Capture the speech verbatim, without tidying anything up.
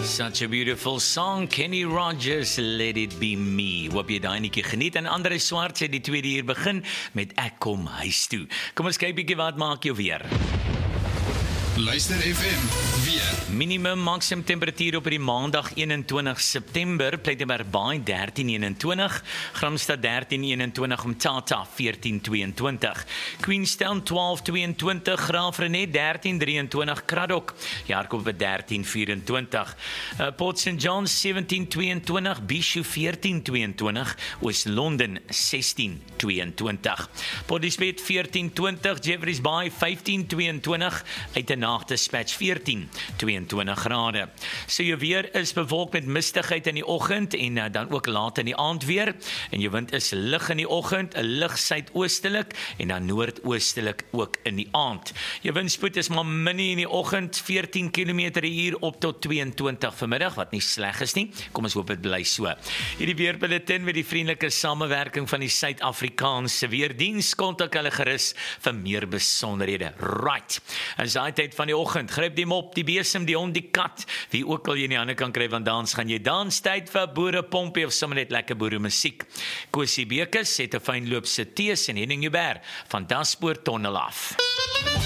Such a beautiful song, Kenny Rogers, Let It Be Me. Hoop jy daai netjie geniet en Andre Swart sê die tweede uur begin met Ek Kom Huis Toe. Kom ons kyk bietjie wat maak jou weer. Luister F M, weer. Minimum maksimum temperatuur op die maandag eenentwintig September, Plettenberg Baai dertien eenentwintig, Gramstad dertien eenentwintig, Mthatha veertien tweeëntwintig, Queenstown twaalf tweeëntwintig, Graafrenet dertien drieëntwintig, Kraddock, Jakob dertien vyfentwintig, uh, Port Saint John sewentien tweeëntwintig, Bishu veertien tweeëntwintig, Oos-London sestien tweeëntwintig, Port Elizabeth veertien twintig, Jeffreys Bay vyftien tweeëntwintig, Uitenaag Dispatch veertien tweeëntwintig grade. So jou weer is bewolk met mistigheid in die oggend en uh, dan ook laat in die aand weer. En jou wind is lig in die oggend, 'n lig suidoostelik en dan noordoostelik ook in die aand. Jou windspoed is maar minie in die oggend, veertien kilometer per uur op tot tweeëntwintig vanmiddag, wat nie sleg is nie. Kom ons hoop dit bly so. Hierdie weerbulletin met die vriendelike samewerking van die Suid-Afrikaanse Weerdiens, kontak hulle gerus vir meer besonderhede. Right. En daai tyd van die oggend, gryp die mop, die besem, die hond, die kat, wie ook al jy in die hande kan kry, want dans gaan jy dans, tyd vir boere pompie of sommer net lekker boere musiek. Kosie Bekes het 'n fynloopse tees en Henning Joubert van Daspoort Tonnel af.